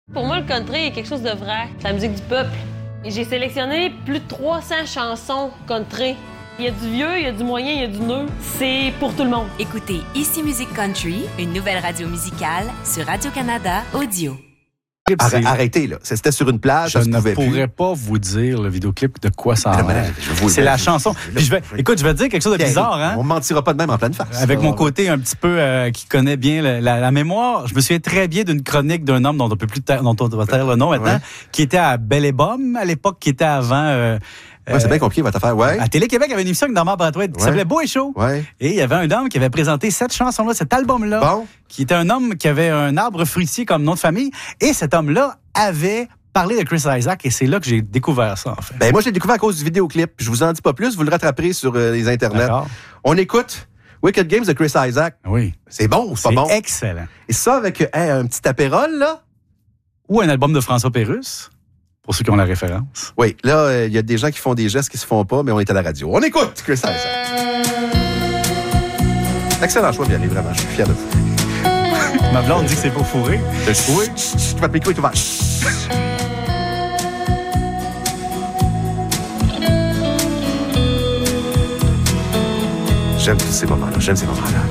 Pour moi, le country est quelque chose de vrai. C'est la musique du peuple. Et j'ai sélectionné plus de 300 chansons country. Il y a du vieux, il y a du moyen, il y a du neuf. C'est pour tout le monde. Écoutez Ici Musique Country, une nouvelle radio musicale sur Radio-Canada Audio. Arrêtez, là. C'était sur une plage. Je ne pourrais pas vous dire, le vidéoclip, de quoi ça a l'air. C'est la chanson. Puis je vais te dire quelque chose de bizarre. Hein? On ne mentira pas de même en pleine face. Avec mon côté un petit peu qui connaît bien la mémoire, je me souviens très bien d'une chronique d'un homme dont on va taire le nom maintenant, qui était à Belle-et-Bomme à l'époque, qui était avant... c'est bien compliqué votre affaire, ouais. À Télé-Québec, il y avait une émission avec Normand Bratoit qui s'appelait Beau et Chaud. Ouais. Et il y avait un homme qui avait présenté cette chanson-là, cet album-là, qui était un homme qui avait un arbre fruitier comme nom de famille. Et cet homme-là avait parlé de Chris Isaak et c'est là que j'ai découvert ça, en fait. Ben, moi, je l'ai découvert à cause du vidéoclip. Je vous en dis pas plus, vous le rattraperez sur les internets. D'accord. On écoute Wicked Games de Chris Isaak. Oui. C'est bon, c'est pas bon? C'est excellent. Et ça avec un petit apérole, là? Ou un album de François Pérusse. Pour ceux qui ont la référence. Oui, là, il y a des gens qui font des gestes qui se font pas, mais on est à la radio. On écoute Chris Isaak. Excellent choix, Pierre, vraiment. Je suis fier de vous. Ma blonde dit que c'est pour fourrer. Oui. Votre micro est ouvert. J'aime tous ces moments-là.